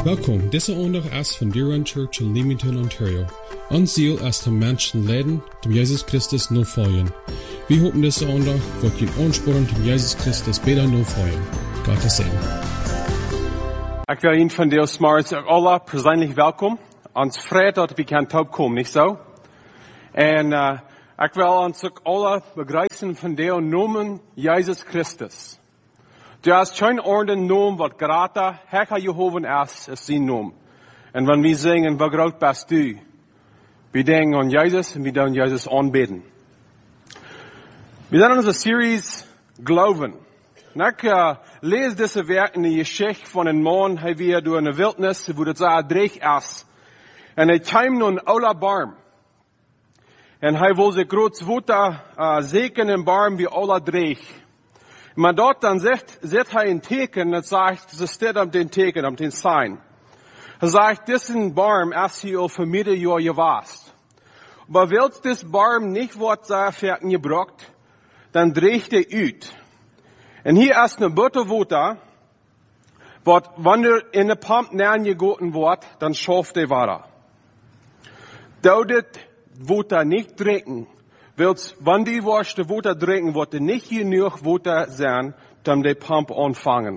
Welkom, deze zondag is van Deer Run Church in Leamington, Ontario. Ons ziel is om mensen leiden, om Jezus Christus navolgen. We hopen deze zondag wordt je aansporen om Jezus Christus beter navolgen. Gottes Segen. Ik wil Ihnen von der Smarts alle persönlich welkom. Ons freut dat we kan opkomen, niet zo? En ik wil ons ook alle begrüßen von der Namen Jezus Christus. Du hast kein anderen Namen, wat grater, Herr Jehovah ist sein Name. Und wenn wir singen, wie groß bist du? Wir denken an Jesus und wir denken Jesus anbeten. Wir sind in unserer Series Glauben. Und ich lese diese Werk in der Geschichte von einem Mann, der wir durch eine Wildnis, wo das sehr dreig ist. Und er kam nun aller Barm. Und er will sich groß Wutter segnen im Barm wie aller dreig. Maar dort dann zet hij een teken, dat zegt, ze staat op den teken, op den sign. Hij zegt, diesen Baum is hier al voor midden jaar gewast. Maar wilt dis Baum nicht wordt fertig gebracht, dann dreigt hij uit. En hier is een Butterwater, wat wanneer in de pump neergegoten wordt, dann schafft hij water. Dou dit water nicht trinken, wann die Wasser Water trinken, wird nicht genug Water sein, um die Pump anfangen.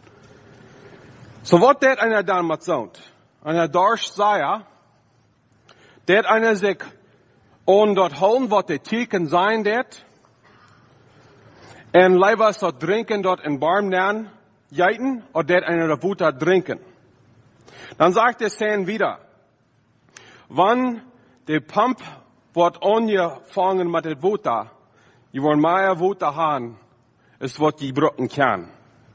So wat dat einer dann mit sagt. Einer Dorsch sei, dat einer sich an dort holen, wat die Teken sein dat, en leider so trinken dort in Barm nehmen, jeiten, oder dat einer der Water trinken. Dann sagt der Sein wieder, wann die Pump wordt angefangen met het water. Je wordt meer water haben, is wat je gebruiken kan.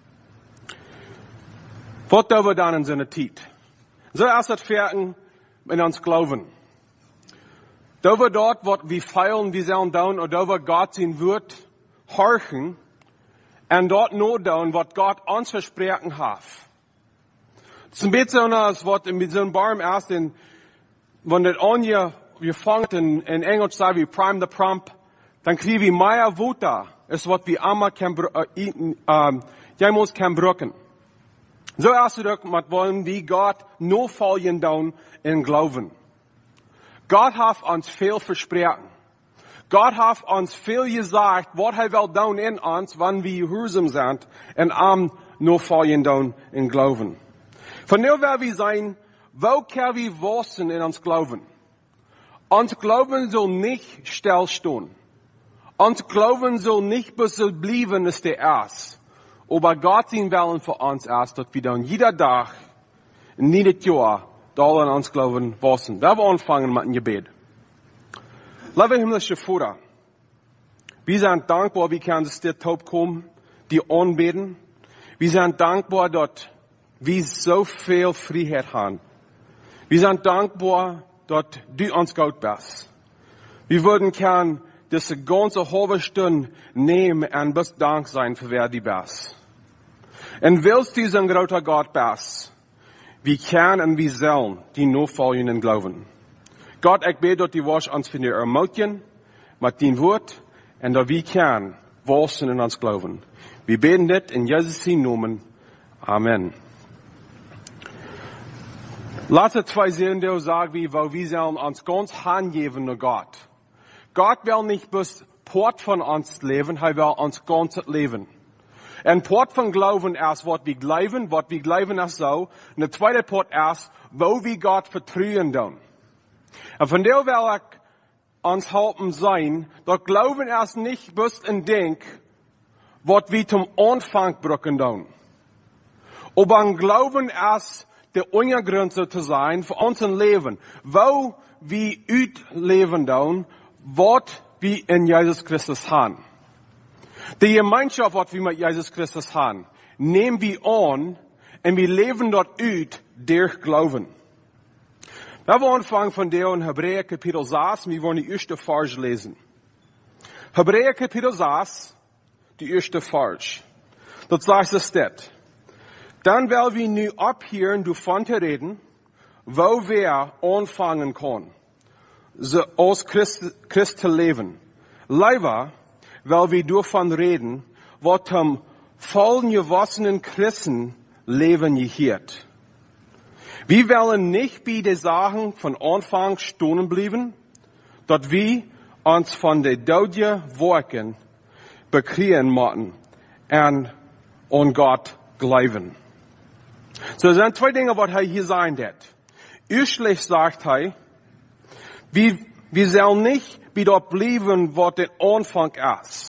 Wat doen we dan in zijn tijd? Zo is het fertig in ons geloven. Doen we dort wat we feilen, we zullen doen, of doen we God zijn woord horchen, en dort no doen wat God ons versprochen heeft. Het is een beetje als wat in zo'n barm is, en wanneer het wir fangen in Englisch sagen wir prime the pump, dann kriegen wir mehr Water, ist was wir einmal jemals kann brücken. So ist es auch mit wollen wir Gott nur folgen down in Glauben. Gott hat uns viel versprochen. Gott hat uns viel gesagt, was er will down in uns, wenn wir gehorsam sind, und nur folgen down in Glauben. Von nur wer wir sein, wo können wir wachsen in uns Glauben? Ons Glauben soll nicht stillstehen. Ons Glauben soll nicht bis bleiben, ist der erst. Aber Gott sein Willen für uns ist, dass wir dann jeder Tag, in jedes Jahr, da in uns Glauben wachsen. Da wir anfangen mit dem Gebet. Liebe himmlische Vater, wir sind dankbar, wir können zu dir taub kommen, die anbeten. Wir sind dankbar, dass wir so viel Freiheit haben. Wir sind dankbar, dass du uns Gott bist. Wir würden gern diese ganze halbe Stunde nehmen und bis Dank sein für wer du bist. Und willst du so ein großer Gott bist, wir können und wir sollen die nachfolgen und glauben. Gott, ich bete, dass du uns von dir ermutigen, mit dein Wort, und dass wir können wachsen in uns glauben. Wir beten das in Jesus' Namen. Amen. Lasse zwei sehen, die sagen, weil wir sollen uns ganz hingeben an Gott. Gott will nicht bis Port von uns leben, er will uns ganz leben. Ein Port von Glauben ist, was wir glauben ist so. Und der zweite Port ist, wo wir Gott vertrauen tun. Und von der will ich uns helfen sein, dass Glauben ist nicht bis ein Ding, was wir zum Anfang brücken tun. Aber ein Glauben ist, der Untergrenze zu sein für unser Leben. Wo wir leben tun, was wir in Jesus Christus haben. Die Gemeinschaft, was wir mit Jesus Christus haben, nehmen wir an und wir leben dort durch Glauben. Da wir anfangen von der in Hebräer Kapitel 6, wir wollen die erste Vers lesen. Hebräer Kapitel 6, die erste Vers. Dort sagt es das. Dann werden wir nu abhören, davon zu reden, wo wir anfangen können, so als Christ zu leben. Leider, weil wir davon reden, was am vollen gewassenen Christen Leben gehört. Wir wollen nicht bei den Sachen von Anfang stehen bleiben, dass wir uns von den doden Worten bekriegen müssen und an Gott glauben. So, es sind zwei Dinge, was er hier sagen wird. Erstlich sagt er, wir sollen nicht bei dort bleiben, was der Anfang ist.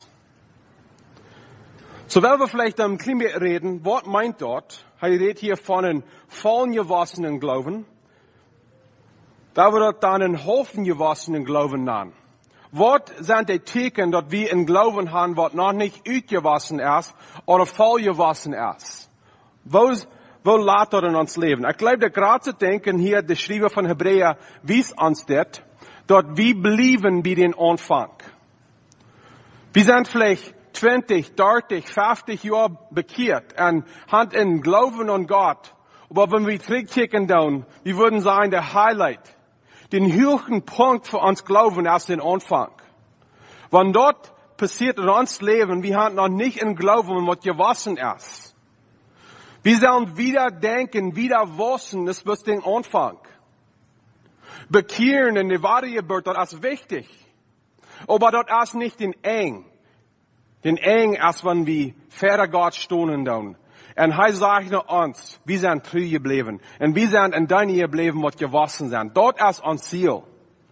So, wenn wir vielleicht am Klima reden, was meint dort? Er redet hier von einem vollgewassenen Glauben. Da wir dort dann einen hoffengewassenen Glauben nennen. Was sind die Teken, dass wir einen Glauben haben, was noch nicht ausgewassen ist oder vollgewassen ist? Wo lädt er in uns leben? Ich glaube, der gerade zu denken hier, der Schreiber von Hebräer, wies uns das, dass wir bleiben bei den Anfang. Wir sind vielleicht 20, 30, 50 Jahre bekehrt und haben einen Glauben an Gott. Aber wenn wir zurückkicken dann, wir würden sagen, der Highlight, den höchsten Punkt für uns Glauben ist den Anfang. Wenn dort passiert in uns Leben, wir haben noch nicht einen Glauben, was gewassen ist. Wir sollen wieder denken, wieder wissen, das ist den Anfang. Bekehren in die wahre Geburt, das ist wichtig. Aber dort ist nicht den eng. Den eng ist, wenn wir vor Gott stehen dann. Und er sagt noch uns, wir sind treu geblieben. Und wir sind in deinem geblieben, was gewassen sind. Dort ist unser Ziel.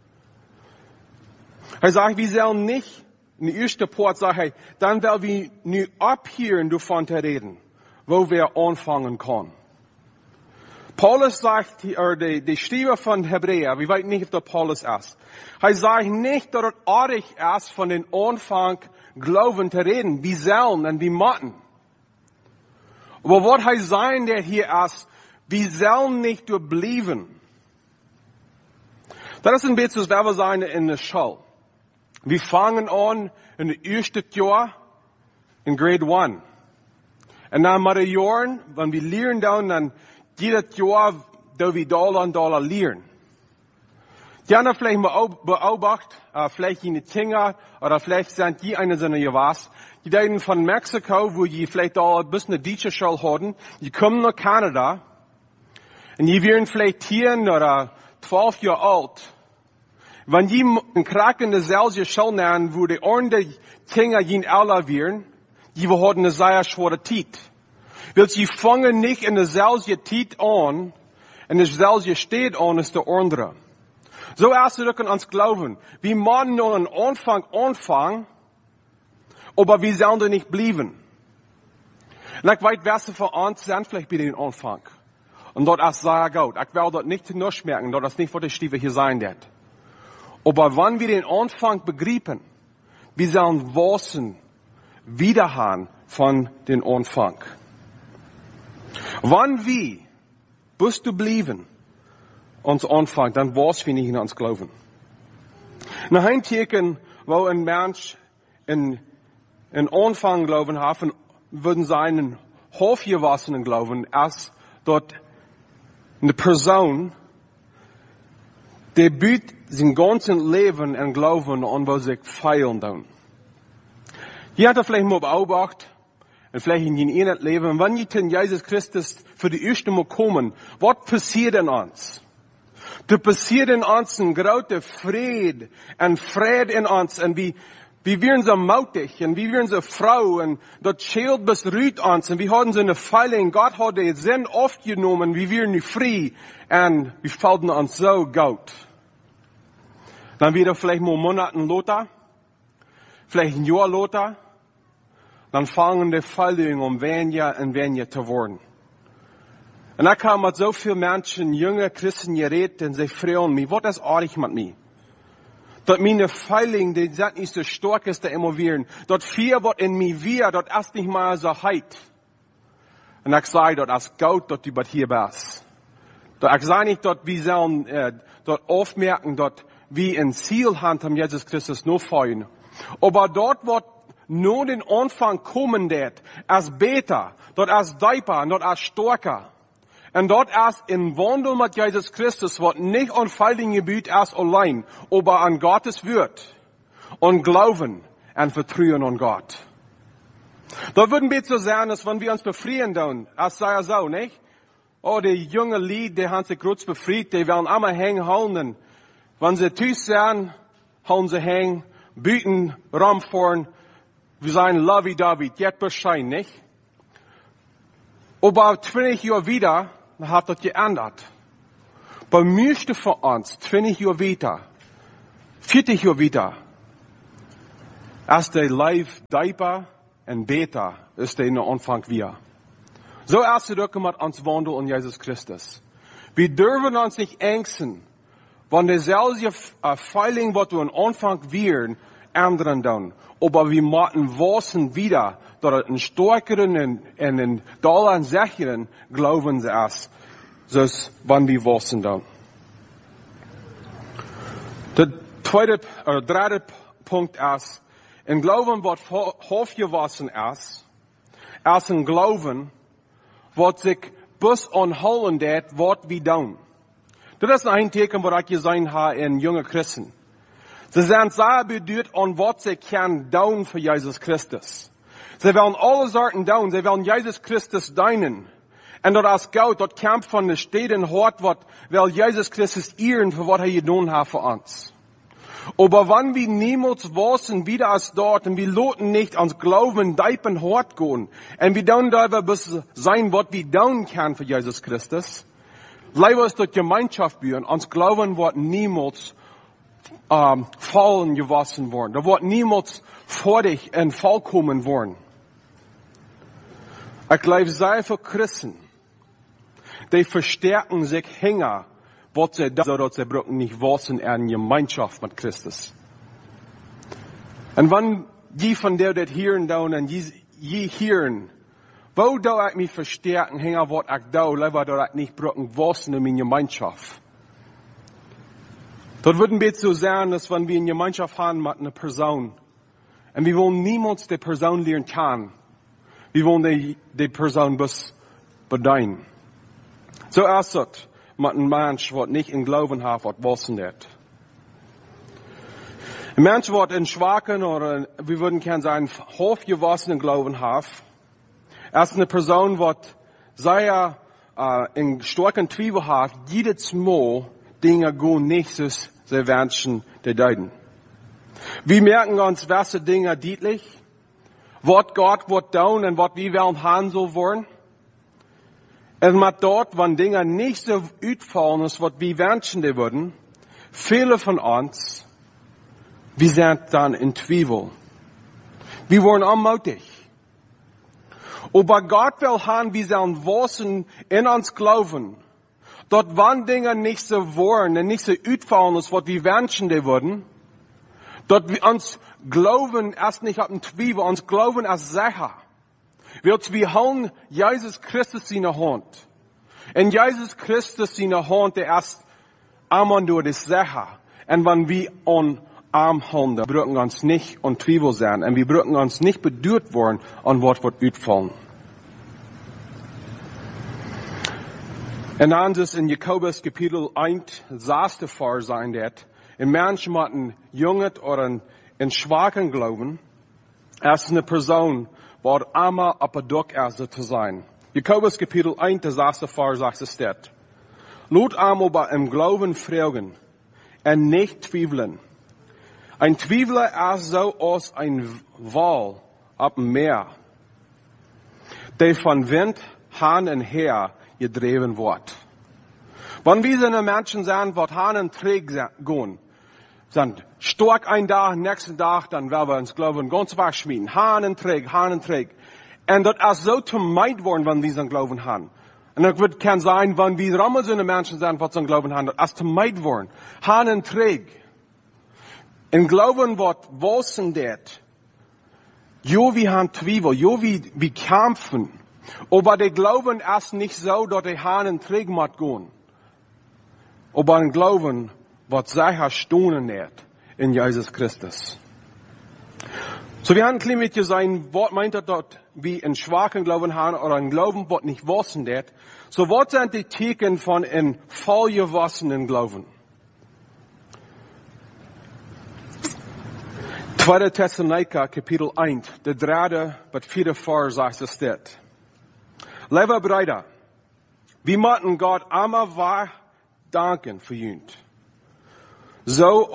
Er sagt, wir sollen nicht, in der ersten Part sagt er, dann werden wir nur abhören, davon zu reden, wo wir anfangen können. Paulus sagt, oder die Schreiber von Hebräer, wir wissen nicht, ob das Paulus ist. Er sagt nicht, dass es artig ist, von den Anfang Glauben zu reden. Wir sollen und wir müssen. Aber was er sagen, der hier ist, wir sollen nicht bleiben. Das ist ein bisschen, was wir sagen in der Schule. Wir fangen an in der ersten Jahr in Grade 1. Und dann mit den Jahren, wenn wir lernen dann jedes Jahr, da wir Dollar lernen. Die anderen vielleicht mal beobachtet, vielleicht in die Kinder, oder vielleicht sind die eine seiner Jawas. Die Leute von Mexiko, wo die vielleicht auch ein bisschen eine deutsche Schule haben, die kommen nach Kanada, und die werden vielleicht 10 oder 12 Jahre alt. Wenn die einen Krack in der selben Schule nehmen, wo die anderen Kinder gehen alle werden, die haben eine sehr schwere Zeit. Weil sie fangen nicht in der selben Zeit an, in der selben Stadt an, als der andere. So erst wir können uns glauben. Wir müssen nur am Anfang anfangen, aber wir sollen da nicht bleiben. Und ich weiß, wer von uns sind vielleicht bei den Anfang. Und dort ist sehr gut. Ich will dort nicht nur schmecken, dort ist nicht, was der Stiefel hier sein wird. Aber wenn wir den Anfang begreifen, wir sollen wissen, wieder haben von den Anfang. Wenn wir, bis du bleiben, uns anfangen, dann was wir nicht in uns glauben. Nach ein Teken, wo ein Mensch in Anfang glauben haben, würden sein einen hochgewassenen Glauben, als dort eine Person, der bietet sein ganzes Leben und Glauben an, wo sich feilen dann. Hier hat er vielleicht mal beobachtet, und vielleicht in jedem Leben, wenn wir in Jesus Christus für die erste Mal kommen, was passiert in uns? Da passiert in uns ein großer Friede in uns, und wir werden so mutig, und wir werden so froh, und das Schild besruht uns, und wir haben so eine Feiling, Gott hat den Sinn aufgenommen, wir werden frei, und wir fallen uns so gut. Dann wieder vielleicht mal Monaten Lothar, vielleicht ein Jahr Lothar, dann fangen die Fallungen um weniger zu werden. Und da kam mit so vielen Menschen, junge Christen geredet, und sie fragen mich, was ist artig mit mir? Dass meine Fallungen, die sind nicht so stark ist, der immer werden. Dort viel, was in mir wir, dort ist nicht mal so heit. Und ich sage, dort ist gut, dass du hier bist. Ich sage nicht, dass wir sollen, dort aufmerken, dort wie ein Ziel haben, Jesus Christus nur folgen. Aber dort, wo nur den Anfang kommen wird, als Beter, dort als Deiper, dort als Storker. Und dort ist in Wandel mit Jesus Christus, was nicht an falschen Gebiet ist allein, aber an Gottes Wort. Und Glauben und Vertrauen an Gott. Da würden wir so sagen, dass wenn wir uns befreien dann, als sei er so, nicht? Oh, die junge Lied, die haben sich kurz befreit, die werden immer hängen halten. Wenn sie tüß sind, halten sie hängen, bieten, rumfahren, wir sagen lovey-dovey, jetzt Bescheid, nicht? Aber 20 Jahre wieder, dann hat das geändert. Bei meisten von uns, 20 Jahre wieder, 40 Jahre wieder, als der Life dieper und beter ist der in der Anfang wir. So erst zurück mit uns Wandel in Jesus Christus. Wir dürfen uns nicht ängsten, wenn derselbe Feiling, was wir am Anfang wären, ändern dann. Aber wir müssen wissen wieder, dass ein stärkeren und ein dollar sicheren Glauben ist, so wenn wir wissen dann. Der dritte Punkt ist, ein Glauben, was aufgewachsen ist ein Glauben, was sich bis anholen det, was wir tun. Das ist ein Teken, was ich gesehen habe in jungen Christen. Sie sind sehr bedeutet an was sie können tun für Jesus Christus. Sie wollen alle Sorten tun, sie wollen Jesus Christus dienen. Und das ist gut, das kämpft von der Städten hart, was will Jesus Christus ehren, für was er getan hat für uns. Aber wenn wir niemals wissen, wie das dort, und wir loten nicht ans Glauben deipen hart gehen, und wir dann darüber bis sein, was wir tun können für Jesus Christus, leider ist das Gemeinschaft bühren, ans Glauben wird niemals fallen gewassen worden. Da wird niemals fertig und vollkommen worden. Ich glaube, sehr viele Christen, die verstärken sich hänger, was sie da, so dass sie brauchen nicht wissen, in Gemeinschaft mit Christus. Und wenn die von der das hören da und je hören, wo da ich mich verstärken, hänger, was ich da, lieber da ich nicht brauchen wissen in Gemeinschaft. Dort würden wir so sein, dass wenn wir in Gemeinschaft haben mit einer Person, und wir wollen niemals die Person lernen kennen, wir wollen die Person bis bedienen. So ist es mit einem Mensch, der nicht in Glauben hat, was wissen wird. Ein Mensch, der in schwachen oder, wir würden gerne sagen, hochgewassenen Glauben hat, ist eine Person, die sehr in starken Zweifel hat, jedes Mal Dinge gehen nicht so, sie wünschen, die deuten. Wir merken uns, welche Dinge deutlich, was Gott wird tun und was wir wollen haben soll wollen. Und mit dort, wenn Dinge nicht so ausfallen, als was wir wünschen, die würden, viele von uns, wir sind dann in Zweifel. Wir wurden unmutig. Aber Gott will haben, wir sollen wissen, in uns glauben, dort wenn Dinge nicht so wollen und nicht so ausfallen, als was wir wünschen, die würden, dort wir uns glauben erst nicht auf den Zweifel, uns glauben erst sicher. Wir holen Jesus Christus in der Hand. Und Jesus Christus in der Hand, der erst einmal durch das sicher. Und wenn wir an Arm haben, dann brauchen wir uns nicht an Zweifel sein. Und wir brauchen uns nicht bedürft worden, an was wird ausfallen. Und dann ist in Jakobus Kapitel 1, das Vers sein wird, in Menschen mit einem jungen oder einen schwachen Glauben, ist eine Person, war einmal auf der Duck zu sein. Jakobus Kapitel 1, das erste Vers sagt es dort. Lot einmal bei einem Glauben fragen und nicht zweifeln. Ein Zweifler ist so als ein Wal auf dem Meer, der von Wind hin und her gedreven wird. Wenn wir so eine Menschen sind, die hin und träg gehen, sind stark ein Tag, nächsten Tag, dann werden wir uns Glauben ganz wegschmieden. Hin und träg. Und das ist so zum Meid worden, wenn wir so einen Glauben haben. Und das wird kein sein, wenn wir rammeln so eine Menschen sind, die so einen Glauben haben, das ist zum Meid worden. Hin und träg. In Glauben wird wissen det. Jo, wir haben Zweifel, jo, wir kämpfen. Aber der Glauben ist nicht so, dass die hin und träg muss gehen. Aber ein Glauben, was sicher stehen wird in Jesus Christus. So, wir haben ein klein bisschen sein, was meint das dort, wie einen schwachen Glauben haben oder einen Glauben, was nicht wissen wird. So, was sind die Teken von einem vollgewassenen Glauben? 2. Thessaloniker, Kapitel 1, der 3. bis 4. Vers sagt es dort. Liebe Brüder, Wir möchten Gott einmal wahr danken für ihn. So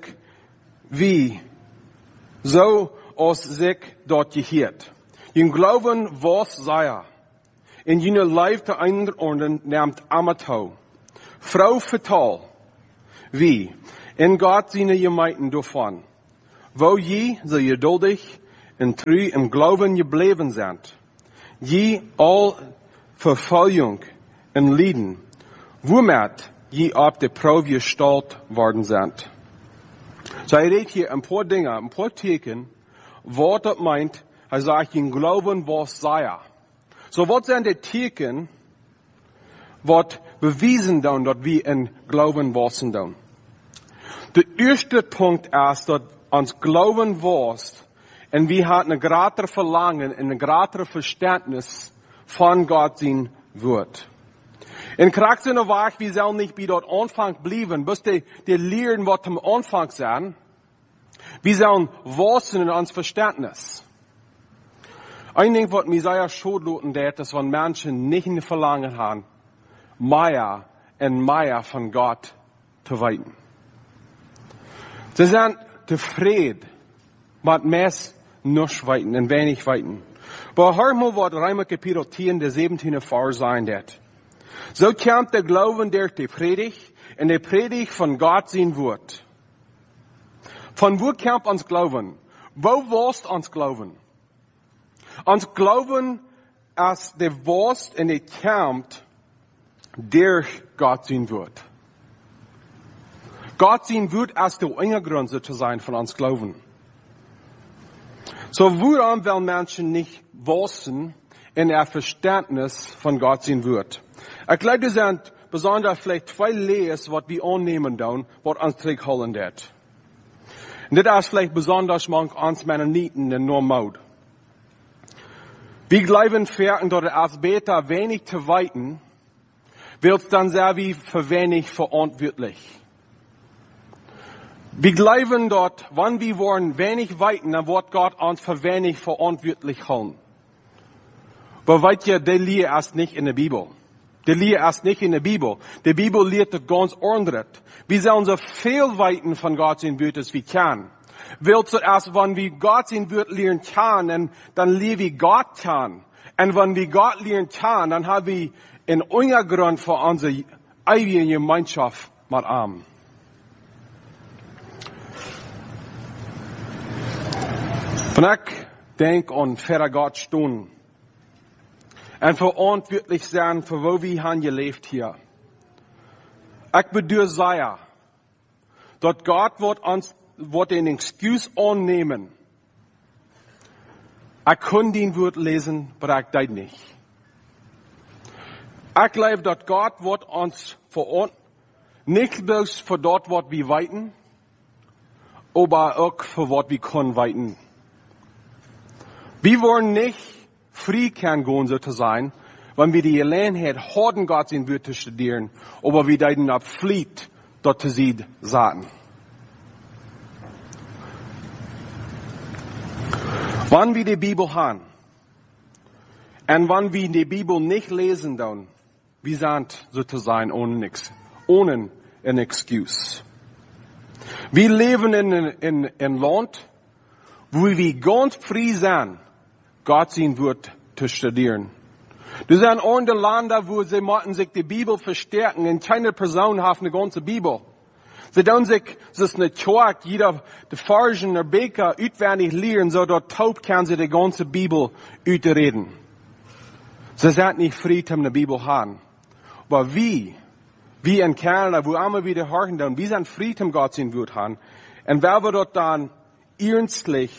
als sich dort gehört. Ihr Glauben was sei. In jener Leib der Einordnung nimmt Amatau. Frau vertal. Wie? In Gott seine Gemeinden davon. Wo je so geduldig und treu im Glauben geblieben sind. Je all Verfolgung und Leiden. Womit je auf der Probe gestellt worden sind. So, er redet hier ein paar Dinge, ein paar Teken, was das meint, er sagt, in Glauben was sei. So, was sind die Teken, was bewiesen dann, dass wir in Glauben was sind dann? Der erste Punkt ist, dass uns Glauben was, und wir haben ein greater Verlangen, und ein greater Verständnis von Gott sein Wort. In Kraxene war wir sollen nicht bei dort Anfang bleiben, bis die lehren, was am Anfang sein. Wir sollen wachsen in uns Verständnis. Ein Ding, was Messiah schon ist, wenn Menschen nicht ein Verlangen haben, mehr und mehr von Gott zu weiten. Sie sind zufrieden mit mehr nicht weiten und wenig weiten. Aber hör mal, was Römer Kapitel 10, der 17. Vers sein wird. So kommt der Glauben durch die Predigt, und die Predigt von Gott sein Wort. Von wo kommt uns Glauben? Wo warst uns Glauben? Uns Glauben ist der Wurst, und es kommt durch Gott sein Wort. Gott sein Wort ist der Untergrund sozusagen von uns Glauben. So woran will Menschen nicht wachsen in der Verständnis von Gott sein Wort? Ich glaube, das sind besonders vielleicht zwei Lehren, was wir annehmen dann, was uns zurückholen wird. Und das ist vielleicht besonders manch uns Mennoniten in Normod. Wir glauben fertig, dass als Beter wenig zu weiten, wird dann sehr wie für wenig verantwortlich. Wir glauben dort, wenn wir wollen wenig weiten, dann wird Gott uns für wenig verantwortlich halten. Aber weißt ihr, die Lehre ist nicht in der Bibel. Die Lehre ist nicht in der Bibel. Die Bibel lehrt das ganz anders. Wir sollen so viel weiten von Gott sein Wort, als wir können. Weil zuerst, wenn wir Gott sein Wort lernen können, dann lernen wir Gott kennen. Und wenn wir Gott lernen können, dann haben wir einen Untergrund für unsere eigene Gemeinschaft mit ihm. Wenn ich denke an für Gott Stunden und verantwortlich sein, für wo wir haben gelebt hier. Ich bedeutet sehr, dass Gott wird den Excuse annehmen. Ich kann den Wort lesen, aber ich das nicht. Ich glaube, dass Gott wird uns verantwortlich, nicht bloß für dort, was wir weiten, aber auch für was wir können weiten. Wir wollen nicht frei kann gehen, so zu sein, wenn wir die Gelegenheit haben, Gott sein Wort zu studieren, aber wir dann ab Pflicht dort zu sehen sagen. Wenn wir die Bibel haben, und wenn wir die Bibel nicht lesen, dann, wir sind so zu sein ohne ein Excuse. Wir leben in ein Land, wo wir ganz frei sind, Gott sein Wort zu studieren. Das sind andere Länder, wo sie möchten sich die Bibel verstärken, und keine Person hat eine ganze Bibel. Sie tun sich, es ist eine Tag, jeder, der Fargen, der Bäcker, auswendig lernen, so dort taub kann sie die ganze Bibel reden. Sie sind nicht frei, um eine Bibel haben. Aber wie in Kanada, wo immer wieder hören, wir sind frei, um Gott sein Wort haben. Und wenn wir dort dann ernstlich,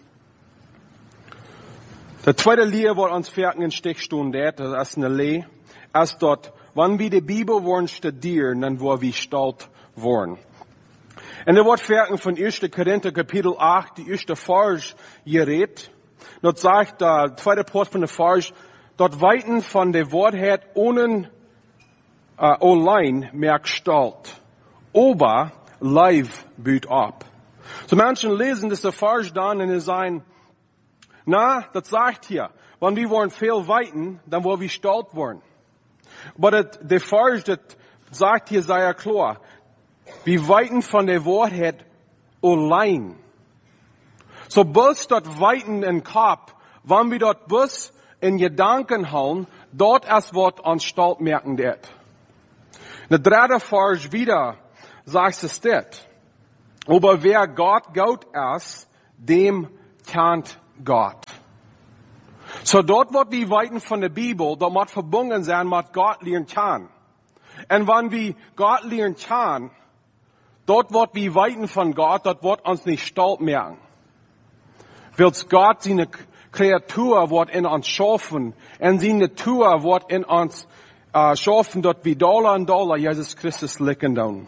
der zweite Lehre, was uns fertig in Stichstunden das ist eine Lehre, ist dort, wenn wir die Bibel wollen studieren, dann wollen wir stolz worden. Und er wird fertig von 1. Korinther Kapitel 8, die erste Vers geredet. Dort sagt der zweite Part von der Vers, dort weiten von der Wortheit ohne allein mehr Gestalt, aber live büht ab. So Menschen lesen das der Vers dann und sagen, na, das sagt hier, wenn wir wollen viel weiten, dann wollen wir stolz werden. Aber der Vers, das sagt hier sehr klar, wir weiten von der Wahrheit allein. So bis dort weiten in Kopf, wenn wir dort bis in Gedanken hauen, dort erst wird uns Stalt merken det. Der dritte Vers wieder sagt es det. Aber wer Gott Gott ist, dem kennt Gott. So dort wird die Weiten von der Bibel, dort muss verbunden sein mit Gott lernen kann. Und wenn wir Gott lernen kann, dort wird die Weiten von Gott, dort wird uns nicht Stalt merken. Weil Gott seine Kreatur wird in uns schaffen, und seine Natur wird in uns schaffen, dort wie Dollar und Dollar Jesus Christus liegen down.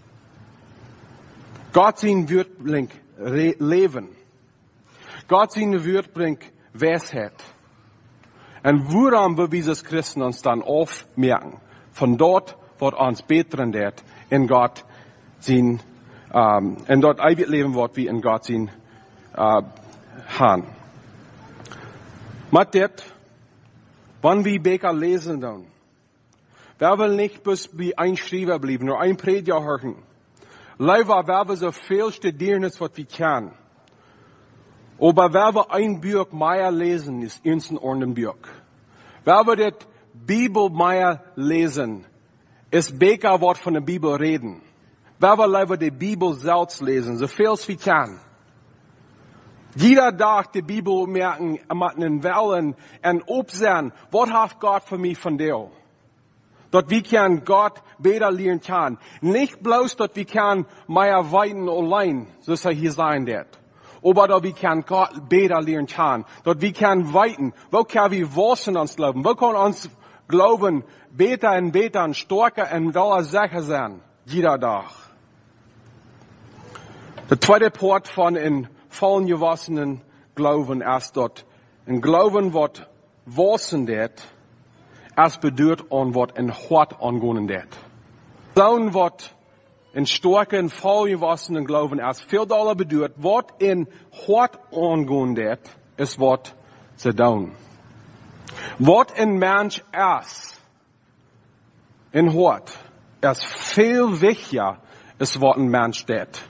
Gott sein Wort bringt Leben. Gott sein Wort bringt Weisheit. Und woran wir Jesus Christen uns dann aufmerken? Von dort wird uns betern det in Gott sein, in dort ewig leben wird wie in Gott sein, Han. Mit det, wenn wir Beker lesen dann, wer will nicht bis wie ein Schreiber bleiben, nur ein Prediger hören. Leider, wer wir so viel studieren, was wir können. Aber wer wir ein Buch mehr lesen, ist uns ein ordentliches Buch. Wer wir das Bibel mehr lesen, ist Beker Wort von der Bibel reden. Wer wir leider die Bibel selbst lesen, so viel wie können. Jeder Tag die Bibel merken, mit den Wellen und obsehen, was hat Gott für mich von dir? Dort wir können Gott besser lernen kann. Nicht bloß, dort wir können mehr weiten allein, so soll hier sein det. Aber dort wir können Gott besser lernen kann. Dort wir können weiten. Wo können wir wachsen uns glauben? Wo können uns glauben besser und besser und stärker und doller sicher sein? Jeder Tag. Der zweite Part von in vollen gewassenen Glauben erst dort. In Glauben wird wachsen det, es bedeutet an wat in hart angehen det. Dann wird in starken, vollgewassenen Glauben erst viel doller bedeutet, wat in hart angehen det, ist wat zu tun. Wat in Mensch ist, in hart, ist viel wichtiger, ist wat ein Mensch det.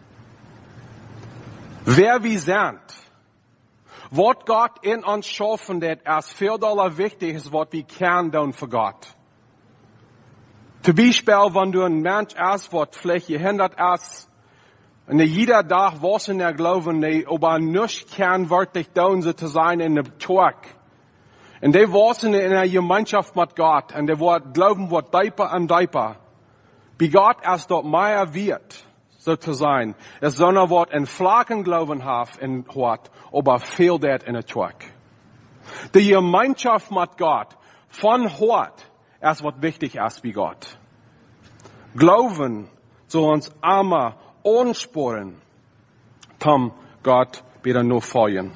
Wer wir sind, was Gott in uns schaffen, das ist viel doller wichtig, ist, was wir können tun für Gott. Zum Beispiel, wenn du ein Mensch bist, was vielleicht gehindert ist, und jeder Tag was in der Glauben, aber nicht kann wirklich tun, so zu sein in der Tag. Und die was in der Gemeinschaft mit Gott, und der Glauben wird tiefer und tiefer. Wie Gott erst dort mehr wird, so zu sein. Es soll ein Wort in flachen Glauben haben, in Hort, aber viel das in der Tag. Die Gemeinschaft mit Gott, von Hort, ist was wichtig ist wie Gott. Glauben soll uns immer ansporen, Tom Gott wieder nur folgen.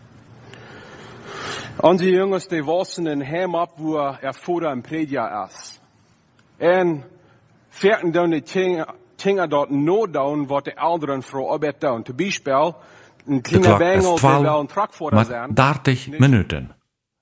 Unsere Jüngers, die wissen in Heim ab, wo Vater im Prediger ist. Und fährten dann die Dinge dort nur down, was die Älteren Frau Arbeit tun. Zum Beispiel, ein kleiner Bengel, der will ein Truckfahrer sein. 30 Minuten.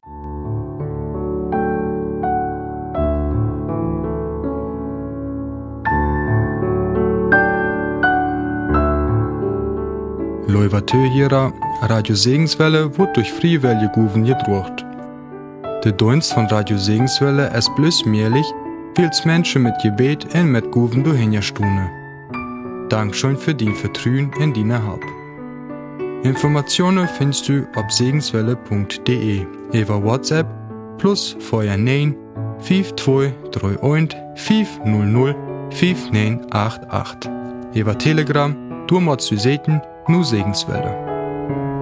Loivatö Radio Segenswelle wird durch Friwelle Guven gedruckt. Der Dienst von Radio Segenswelle ist bloß möglich, weil Menschen mit Gebet und mit Guven durchhinterstunden. Dankeschön für dein Vertrauen in deine Hab. Informationen findest du auf segenswelle.de über WhatsApp plus Feuer 9 5231 500 5988. Über Telegram, du machst du Seiten, nur Segenswelle.